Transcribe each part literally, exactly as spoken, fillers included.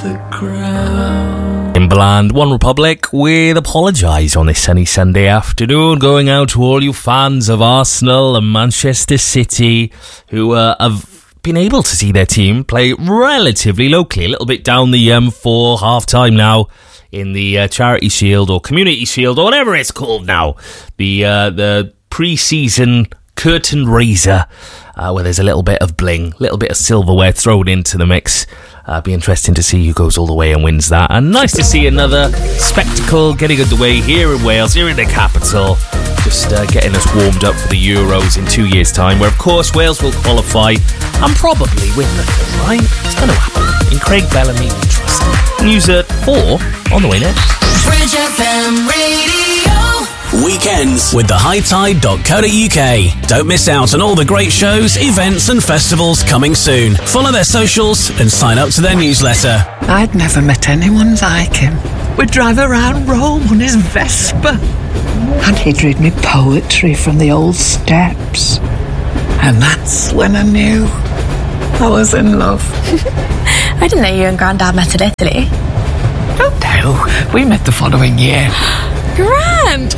the ground. Timbaland, One Republic with Apologise on this sunny Sunday afternoon, going out to all you fans of Arsenal and Manchester City who uh, have been able to see their team play relatively locally, a little bit down the M for half-time now in the uh, Charity Shield or Community Shield or whatever it's called now, the uh, the pre-season curtain raiser, uh, where there's a little bit of bling, a little bit of silverware thrown into the mix. Uh, be interesting to see who goes all the way and wins that. And nice to see another spectacle getting underway here in Wales, here in the capital, just uh, getting us warmed up for the Euros in two years' time, where of course Wales will qualify and probably win the thing, right? It's going to happen. In Craig Bellamy, we trust. News at four on the way next. Bridge F M Radio. Weekends with the high tide dot co dot U K. Don't miss out on all the great shows, events and festivals coming soon. Follow their socials and sign up to their newsletter. I'd never met anyone like him. We'd drive around Rome on his Vespa. And he'd read me poetry from the old steps. And that's when I knew I was in love. I didn't know you and Grandad met in Italy. Oh no, we met the following year. Grand!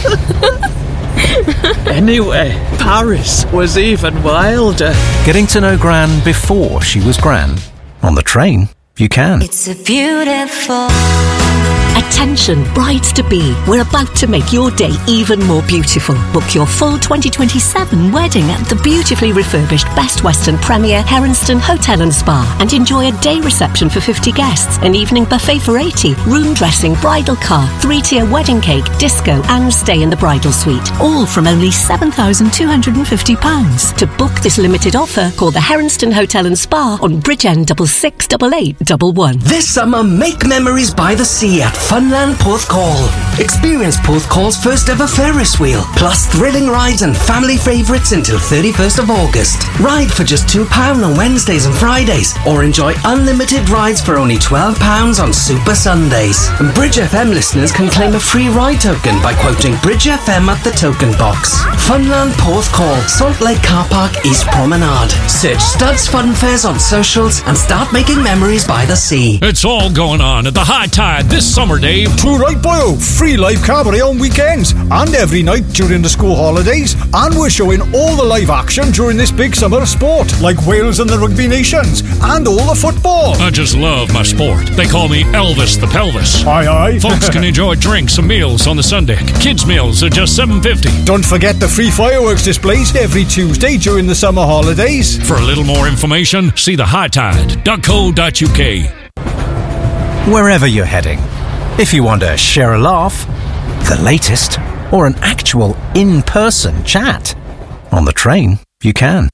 Anyway, Paris was even wilder. Getting to know Gran before she was Gran. On the train, you can. It's a beautiful... Attention, brides-to-be. We're about to make your day even more beautiful. Book your full twenty twenty-seven wedding at the beautifully refurbished Best Western Premier Heronston Hotel and Spa and enjoy a day reception for fifty guests, an evening buffet for eighty, room dressing, bridal car, three-tier wedding cake, disco and stay in the bridal suite. All from only seven thousand two hundred fifty pounds. To book this limited offer, call the Heronston Hotel and Spa on Bridgend six six eight eight one one. This summer, make memories by the sea at Funland Porthcawl. Experience Porthcawl's first ever Ferris wheel, plus thrilling rides and family favourites until thirty-first of August. Ride for just two pounds on Wednesdays and Fridays, or enjoy unlimited rides for only twelve pounds on Super Sundays. And Bridge F M listeners can claim a free ride token by quoting Bridge F M at the token box. Funland Porthcawl, Salt Lake Car Park, East Promenade. Search Studs Fun Fairs on socials and start making memories by the sea. It's all going on at the High Tide this summer, Dave. True right, boyo. Free live cabaret on weekends and every night during the school holidays. And we're showing all the live action during this big summer of sport, like Wales and the Rugby Nations, and all the football. I just love my sport. They call me Elvis the Pelvis. Aye, aye. Folks can enjoy drinks and meals on the Sunday. Kids' meals are just seven pounds fifty. Don't forget the free fireworks displays every Tuesday during the summer holidays. For a little more information, see the high tide dot co dot U K. Wherever you're heading, if you want to share a laugh, the latest, or an actual in-person chat, on the train, you can.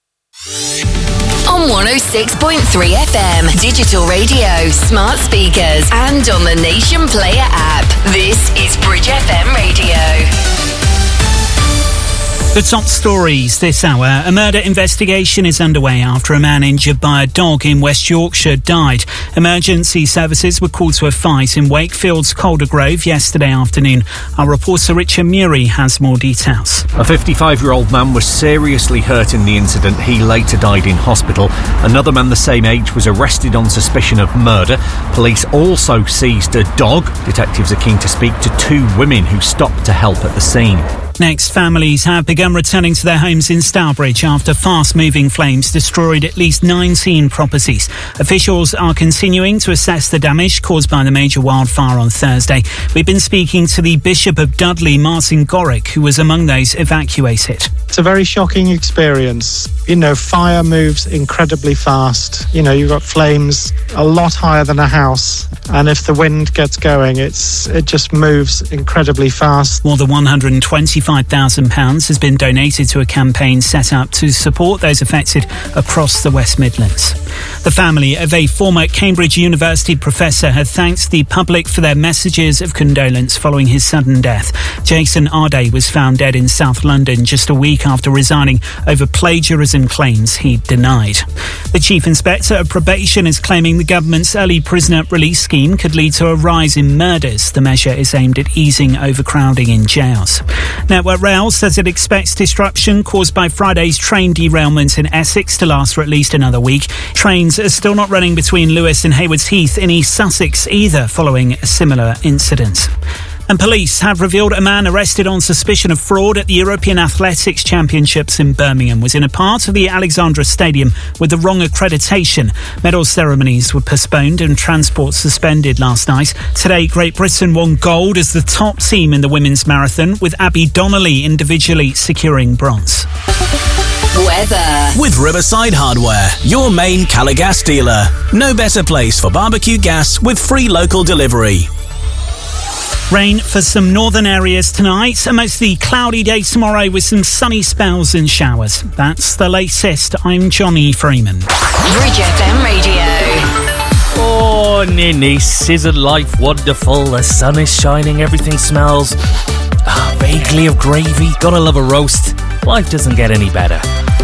On one oh six point three F M, digital radio, smart speakers, and on the Nation Player app. This is Bridge F M Radio. The top stories this hour. A murder investigation is underway after a man injured by a dog in West Yorkshire died. Emergency services were called to a fight in Wakefield's Caldergrove yesterday afternoon. Our reporter Richard Murray has more details. A fifty-five-year-old man was seriously hurt in the incident. He later died in hospital. Another man the same age was arrested on suspicion of murder. Police also seized a dog. Detectives are keen to speak to two women who stopped to help at the scene. Next, families have begun returning to their homes in Stourbridge after fast-moving flames destroyed at least nineteen properties. Officials are continuing to assess the damage caused by the major wildfire on Thursday. We've been speaking to the Bishop of Dudley, Martin Gorick, who was among those evacuated. It's a very shocking experience. You know, fire moves incredibly fast. You know, you've got flames a lot higher than a house. And if the wind gets going, it's it just moves incredibly fast. More than one hundred twenty-five thousand pounds has been donated to a campaign set up to support those affected across the West Midlands. The family of a former Cambridge University professor had thanked the public for their messages of condolence following his sudden death. Jason Arday was found dead in South London just a week week after resigning over plagiarism claims he denied. The Chief Inspector of Probation is claiming the government's early prisoner release scheme could lead to a rise in murders. The measure is aimed at easing overcrowding in jails. Network Rail says it expects disruption caused by Friday's train derailment in Essex to last for at least another week. Trains are still not running between Lewes and Haywards Heath in East Sussex either, following a similar incident. And police have revealed a man arrested on suspicion of fraud at the European Athletics Championships in Birmingham was in a part of the Alexandra Stadium with the wrong accreditation. Medal ceremonies were postponed and transport suspended last night. Today, Great Britain won gold as the top team in the women's marathon, with Abby Donnelly individually securing bronze. Weather. With Riverside Hardware, your main Calagas dealer. No better place for barbecue gas with free local delivery. Rain for some northern areas tonight. A mostly cloudy day tomorrow with some sunny spells and showers. That's the latest. I'm Johnny Freeman. Bridge F M Radio. Oh, Ninnies, isn't life wonderful? The sun is shining, everything smells ah, vaguely of gravy. Gotta love a roast. Life doesn't get any better.